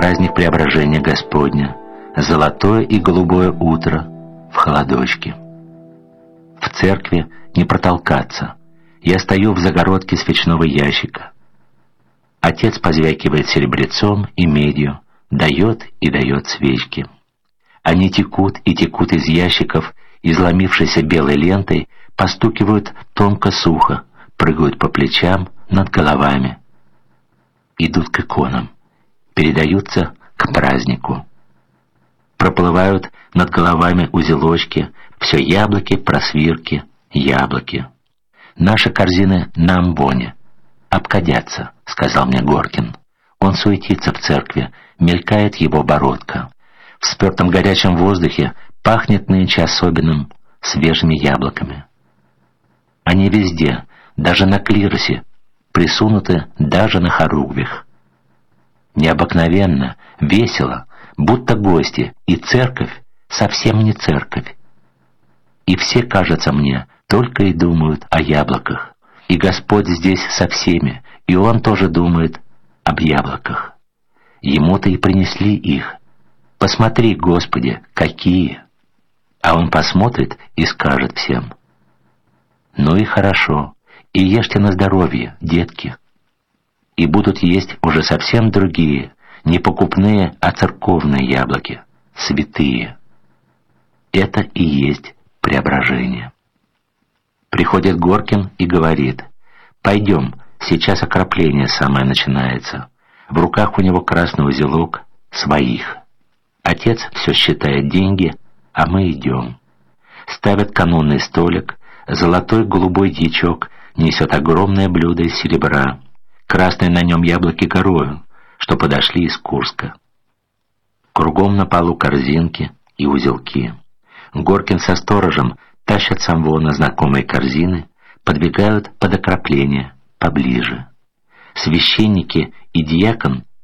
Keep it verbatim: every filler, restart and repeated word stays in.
праздник Преображения Господня, золотое и голубое утро в холодочке. В церкви не протолкаться. Я стою в загородке свечного ящика. Отец позвякивает серебрецом и медью, дает и дает свечки. Они текут и текут из ящиков, изломившейся белой лентой, постукивают тонко-сухо, прыгают по плечам, над головами. Идут к иконам, передаются к празднику. Проплывают над головами узелочки, все яблоки, просвирки, яблоки. Наши корзины на амбоне. «Обкадятся», — сказал мне Горкин. Он суетится в церкви, мелькает его бородка. В спертом горячем воздухе пахнет нынче особенным свежими яблоками. Они везде, даже на клиросе, присунуты даже на хоругвях. Необыкновенно, весело, будто гости, и церковь совсем не церковь. И все, кажется мне, только и думают о яблоках. И Господь здесь со всеми, и Он тоже думает об яблоках. Ему-то и принесли их. Посмотри, Господи, какие! А Он посмотрит и скажет всем: ну и хорошо, и ешьте на здоровье, детки. И будут есть уже совсем другие, не покупные, а церковные яблоки, святые. Это и есть преображение. Приходит Горкин и говорит: пойдем, сейчас окропление самое начинается. В руках у него красный узелок своих. Отец все считает деньги, а мы идем. Ставят канонный столик, золотой голубой дьячок несет огромное блюдо из серебра, красные на нем яблоки горою, что подошли из Курска. Кругом на полу корзинки и узелки. Горкин со сторожем тащат с амвона знакомые корзины, подвигают под окропление, поближе. Священники и диакон